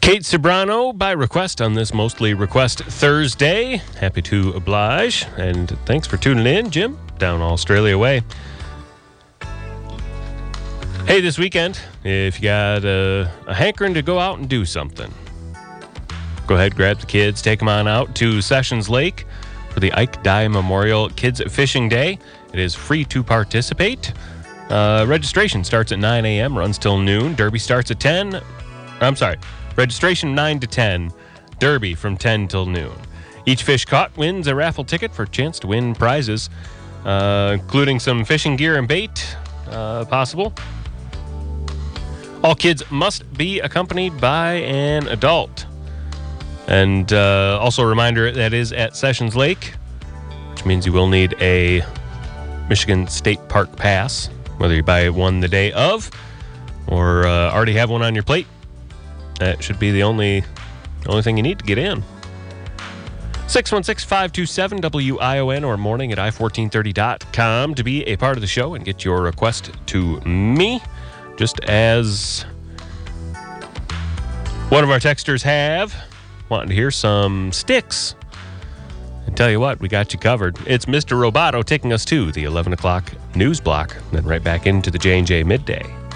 Kate Sobrano by request on this Mostly Request Thursday. Happy to oblige. And thanks for tuning in, Jim, down Australia way. Hey, this weekend, if you got a hankering to go out and do something, go ahead, grab the kids, take them on out to Sessions Lake for the Ike Dye Memorial Kids Fishing Day. It is free to participate. Registration starts at 9 a.m., runs till noon. Derby starts at 10. Registration 9 to 10. Derby from 10 till noon. Each fish caught wins a raffle ticket for a chance to win prizes, including some fishing gear and bait, possible. All kids must be accompanied by an adult. And also a reminder that is at Sessions Lake, which means you will need a Michigan State Park pass, whether you buy one the day of or already have one on your plate. That should be the only thing you need to get in. 616-527-WION or morning at i1430.com to be a part of the show and get your request to me. Just as one of our texters have, wanting to hear some Styx. And tell you what, we got you covered. It's Mr. Roboto taking us to the 11 o'clock news block, and then right back into the J&J Midday.